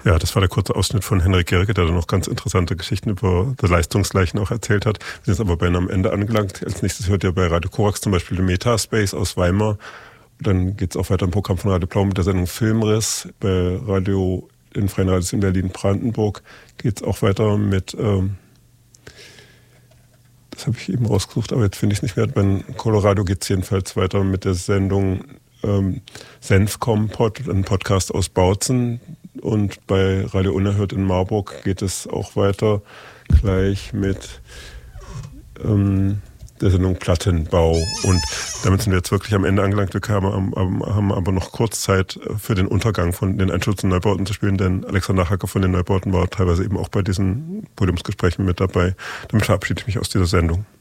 Ja, das war der kurze Ausschnitt von Henrik Gerke, der dann noch ganz interessante Geschichten über das Leistungsgleichen auch erzählt hat. Wir sind jetzt aber bei einem Ende angelangt. Als nächstes hört ihr bei Radio Korax zum Beispiel den Metaspace aus Weimar. Dann geht es auch weiter im Programm von Radio Blau mit der Sendung Filmriss. Bei Radio in Freien Radios in Berlin-Brandenburg geht es auch weiter mit, das habe ich eben rausgesucht, aber jetzt finde ich es nicht mehr. Bei Colorado geht es jedenfalls weiter mit der Sendung Senfkompott, ein Podcast aus Bautzen. Und bei Radio Unerhört in Marburg geht es auch weiter gleich mit der Sendung Plattenbau. Und damit sind wir jetzt wirklich am Ende angelangt. Wir haben aber noch kurz Zeit für den Untergang von den Einschützen Neubauten zu spielen, denn Alexander Hacker von den Neubauten war teilweise eben auch bei diesen Podiumsgesprächen mit dabei. Damit verabschiede ich mich aus dieser Sendung.